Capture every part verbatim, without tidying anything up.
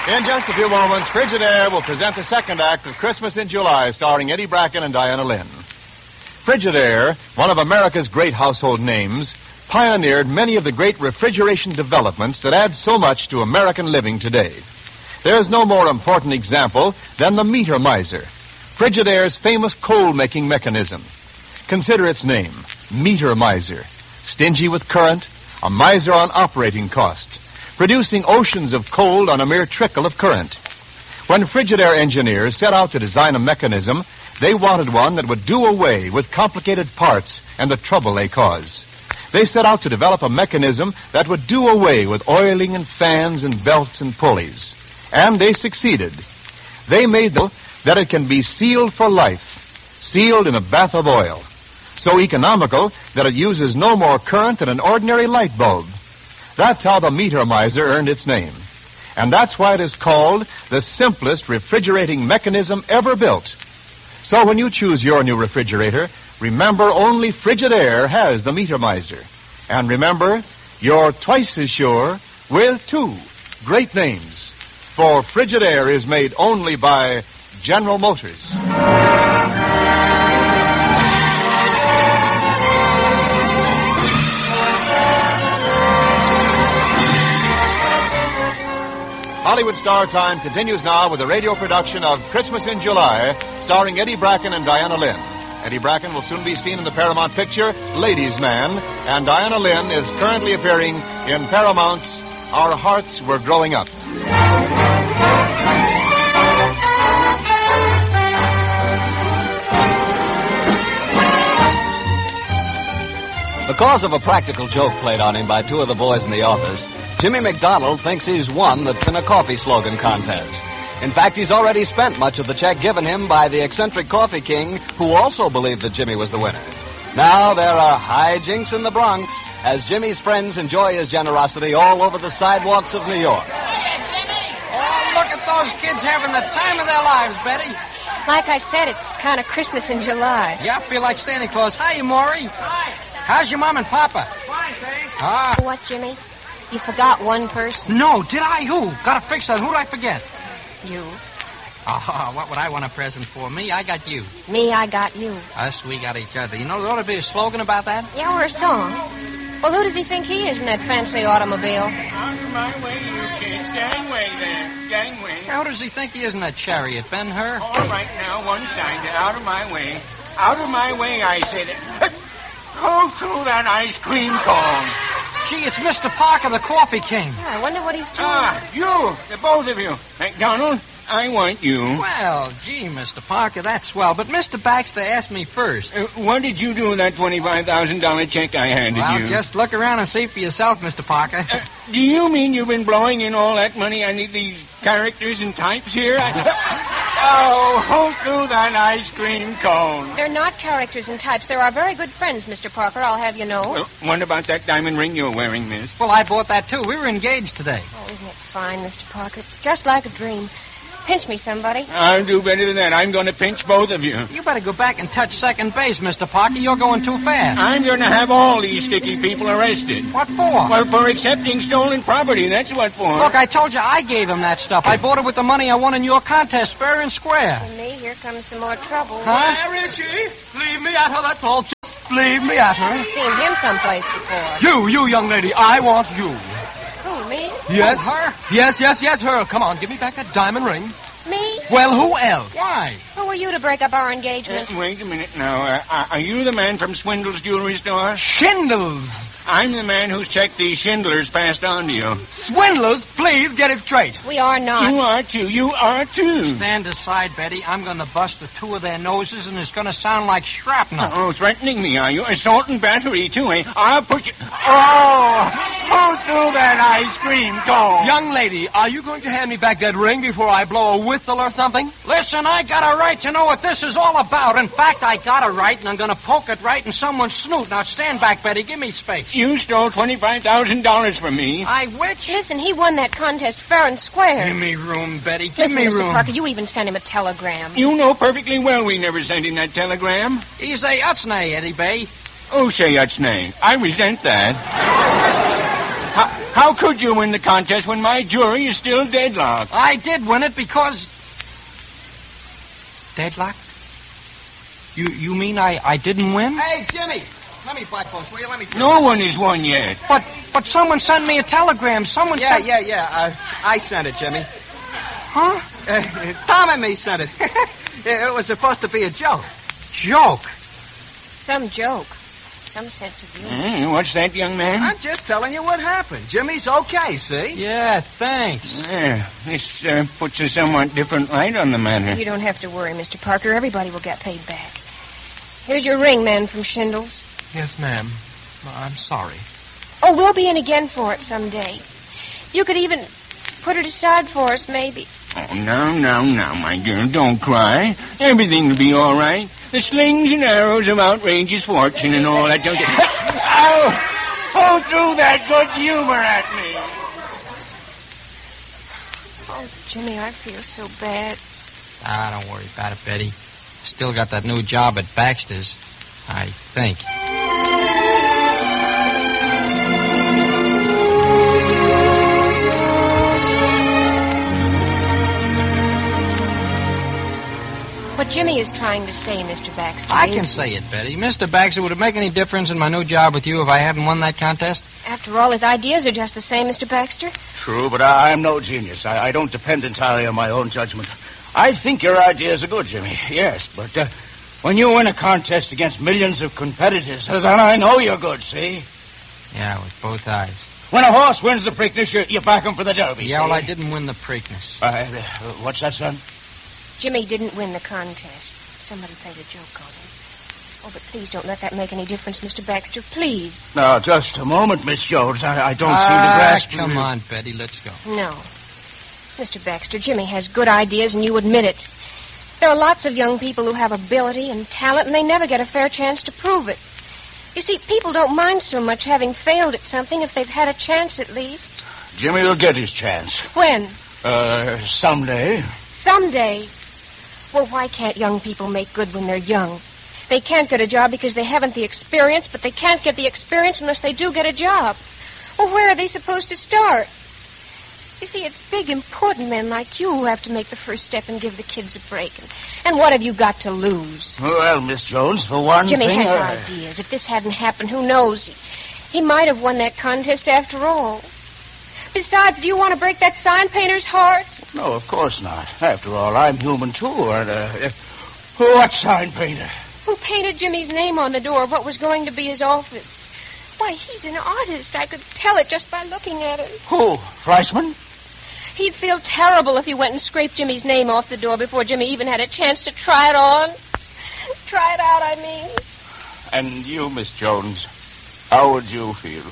In just a few moments, Frigidaire will present the second act of Christmas in July, starring Eddie Bracken and Diana Lynn. Frigidaire, one of America's great household names, pioneered many of the great refrigeration developments that add so much to American living today. There is no more important example than the meter miser, Frigidaire's famous coal-making mechanism. Consider its name, meter miser. Stingy with current, a miser on operating costs, producing oceans of cold on a mere trickle of current. When Frigidaire engineers set out to design a mechanism, they wanted one that would do away with complicated parts and the trouble they cause. They set out to develop a mechanism that would do away with oiling and fans and belts and pulleys. And they succeeded. They made it that it can be sealed for life, sealed in a bath of oil, so economical that it uses no more current than an ordinary light bulb. That's how the meter miser earned its name. And that's why it is called the simplest refrigerating mechanism ever built. So when you choose your new refrigerator, remember only Frigidaire has the meter miser. And remember, you're twice as sure with two great names. For Frigidaire is made only by General Motors. Hollywood Star Time continues now with a radio production of Christmas in July, starring Eddie Bracken and Diana Lynn. Eddie Bracken will soon be seen in the Paramount picture Ladies' Man, and Diana Lynn is currently appearing in Paramount's Our Hearts Were Growing Up. Because of a practical joke played on him by two of the boys in the office, Jimmy McDonald thinks he's won the Tin a Coffee slogan contest. In fact, he's already spent much of the check given him by the eccentric Coffee King, who also believed that Jimmy was the winner. Now there are hijinks in the Bronx as Jimmy's friends enjoy his generosity all over the sidewalks of New York. Oh, look at those kids having the time of their lives, Betty. Like I said, it's kind of Christmas in July. Yeah, I feel like Santa Claus. Hi, Maury. Hi. How's your mom and papa? Fine, thanks. Ah. What, Jimmy? You forgot one person? No, did I? Who? Gotta fix that. Who did I forget? You. Oh, what would I want a present for? Me, I got you. Me, I got you. Us, we got each other. You know, there ought to be a slogan about that. Yeah, or a song. Well, who does he think he is in that fancy automobile? Out of my way, you kids. Gangway there. Gangway. How does he think he is in that chariot, Ben-Hur? All right, now, one side. Out of my way. Out of my way, I said it. Go through that ice cream cone. Gee, it's Mister Parker, the Coffee King. Yeah, I wonder what he's doing. Ah, you, the both of you. McDonald, I want you. Well, gee, Mister Parker, that's swell. But Mister Baxter asked me first. Uh, what did you do with that twenty-five thousand dollars check I handed well, you? just look around and see for yourself, Mister Parker. Uh, do you mean you've been blowing in all that money on these characters and types here? Oh, who threw that ice cream cone? They're not characters and types. They're our very good friends, Mister Parker, I'll have you know. Well, what about that diamond ring you're wearing, miss? Well, I bought that, too. We were engaged today. Oh, isn't it fine, Mister Parker? It's just like a dream. Pinch me, somebody. I'll do better than that. I'm going to pinch both of you. You better go back and touch second base, Mister Parker. You're going too fast. I'm going to have all these sticky people arrested. What for? Well, for accepting stolen property. That's what for. Look, I told you I gave him that stuff. I bought it with the money I won in your contest, fair and square. And me, here comes some more trouble. Huh? Where is she? Leave me at her, that's all. Just leave me at her. I've seen him someplace before. You, you young lady, I want you. Who, me? Yes? Oh, her? Yes, yes, yes, her. Come on, give me back that diamond ring. Me? Well, who else? Why? Who are you to break up our engagement? Uh, wait a minute now. Uh, are you the man from Swindle's Jewelry Store? Shindles. I'm the man whose check these Schindlers passed on to you. Swindlers, please get it straight. We are not. You are too. You are too. Stand aside, Betty. I'm going to bust the two of their noses, and it's going to sound like shrapnel. Oh, threatening me, are you? Assault and battery, too, eh? I'll put you... Oh! Who threw that ice cream cone? Young lady, are you going to hand me back that ring before I blow a whistle or something? Listen, I got a right to know what this is all about. In fact, I got a right, and I'm going to poke it right in someone's snoot. Now, stand back, Betty. Give me space. You stole twenty-five thousand dollars from me. I which? Listen, he won that contest fair and square. Give me room, Betty. Give Listen, me Mister room. Parker, you even sent him a telegram. You know perfectly well we never sent him that telegram. He's a Utsnay, Eddie Bay. Oh, say Utsnay. I resent that. How, How could you win the contest when my jury is still deadlocked? I did win it because... Deadlock? You you mean I, I didn't win? Hey, Jimmy, let me buy close, will you? Let me... No one has won yet. But but someone sent me a telegram. Someone Yeah, sent... yeah, yeah. Uh, I sent it, Jimmy. Huh? Uh, Tom and me sent it. It was supposed to be a joke. Joke. Some joke. Some sense of humor. Hmm, what's that, young man? I'm just telling you what happened. Jimmy's okay, see? Yeah, thanks. Yeah, this uh, puts a somewhat different light on the matter. You don't have to worry, Mister Parker. Everybody will get paid back. Here's your ring, man from Shindles. Yes, ma'am. I'm sorry. Oh, we'll be in again for it someday. You could even put it aside for us, maybe. Oh, no, no, no, my girl, don't cry. Everything will be all right. The slings and arrows of outrageous fortune and all that, don't you... Ow! Who threw that good humor at me? Oh, Jimmy, I feel so bad. Ah, don't worry about it, Betty. Still got that new job at Baxter's, I think. What Jimmy is trying to say, Mister Baxter, I is- can say it, Betty. Mister Baxter, would it make any difference in my new job with you if I hadn't won that contest? After all, his ideas are just the same, Mister Baxter. True, but I, I'm no genius. I, I don't depend entirely on my own judgment. I think your ideas are good, Jimmy, yes, but uh, when you win a contest against millions of competitors, then I know you're good, see? Yeah, with both eyes. When a horse wins the Preakness, you, you back him for the Derby, Yeah, see? well, I didn't win the Preakness. Uh, uh, what's that, son? Jimmy didn't win the contest. Somebody played a joke on him. Oh, but please don't let that make any difference, Mister Baxter. Please. Now, just a moment, Miss Jones. I, I don't ah, seem to grasp... come on, Betty, let's go. No. Mister Baxter, Jimmy has good ideas, and you admit it. There are lots of young people who have ability and talent, and they never get a fair chance to prove it. You see, people don't mind so much having failed at something if they've had a chance at least. Jimmy will get his chance. When? Uh, someday. Someday. Well, why can't young people make good when they're young? They can't get a job because they haven't the experience, but they can't get the experience unless they do get a job. Well, where are they supposed to start? You see, it's big, important men like you who have to make the first step and give the kids a break. And, and what have you got to lose? Well, Miss Jones, for one Jimmy thing... has uh, ideas. If this hadn't happened, who knows? He, he might have won that contest after all. Besides, do you want to break that sign painter's heart? No, of course not. After all, I'm human, too. And, uh, what sign painter? Who painted Jimmy's name on the door of what was going to be his office? Why, he's an artist. I could tell it just by looking at him. Who? Fleischman? He'd feel terrible if he went and scraped Jimmy's name off the door before Jimmy even had a chance to try it on. Try it out, I mean. And you, Miss Jones, how would you feel?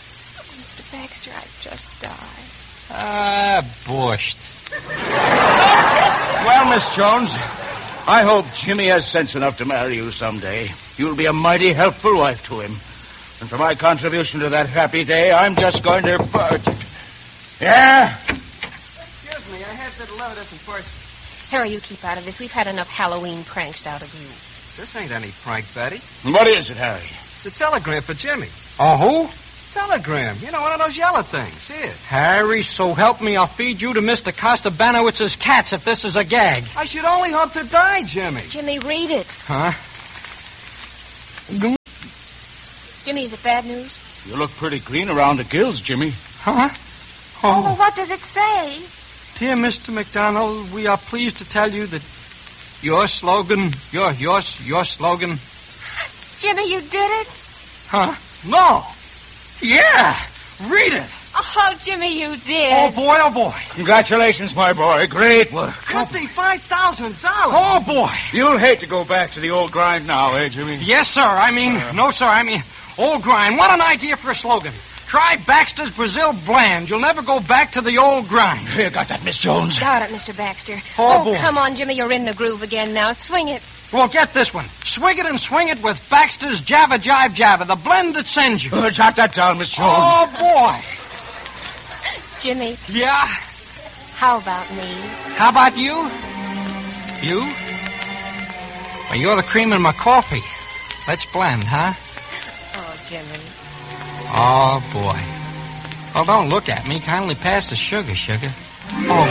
Mister Baxter, I'd just die. Ah, borscht. Well, Miss Jones, I hope Jimmy has sense enough to marry you someday. You'll be a mighty helpful wife to him. And for my contribution to that happy day, I'm just going to... Uh, yeah? Excuse me, I had to deliver this in person. Harry, you keep out of this. We've had enough Halloween pranks out of you. This ain't any prank, Betty. What is it, Harry? It's a telegram for Jimmy. Oh, who? Telegram. You know, one of those yellow things. Here. Harry, so help me, I'll feed you to Mister Costa Banowitz's cats if this is a gag. I should only hope to die, Jimmy. Jimmy, read it. Huh? Jimmy, is it bad news? You look pretty clean around the gills, Jimmy. Huh? Oh, well, Oh, what does it say? dear Mister McDonald, we are pleased to tell you that your slogan, your, your, your slogan... Jimmy, you did it? Huh? No. Yeah. Read it. Oh, Jimmy, you did. Oh, boy, oh, boy. Congratulations, my boy. Great work. Fifty-five thousand dollars. Oh, boy. You'll hate to go back to the old grind now, eh, Jimmy? Yes, sir. I mean, Uh. no, sir. I mean, old grind. What an idea for a slogan. Try Baxter's Brazil Bland. You'll never go back to the old grind. You got that, Miss Jones? Got it, Mister Baxter. Oh, boy. come on, Jimmy. You're in the groove again now. Swing it. Well, get this one. Swing it and swing it with Baxter's Java Jive Java, the blend that sends you. Uh, jot that down, Miss Jones. Oh, boy. Jimmy, Yeah? how about me? How about you? You? Well, you're the cream in my coffee. Let's blend, huh? Oh, Jimmy. Oh, boy. Well, don't look at me. Kindly pass the sugar, sugar. Oh,